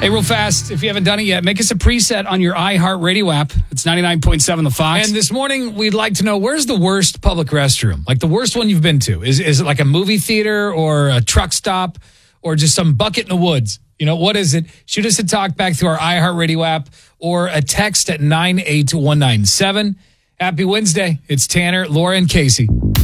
Hey, real fast, if you haven't done it yet, make us a preset on your iHeartRadio app. It's 99.7 The Fox. And this morning, we'd like to know, where's the worst public restroom? Like the worst one you've been to? Is it like a movie theater or a truck stop or just some bucket in the woods? You know, what is it? Shoot us a talk back through our iHeartRadio app or a text at 98197. Happy Wednesday. It's Tanner, Laura, and Casey.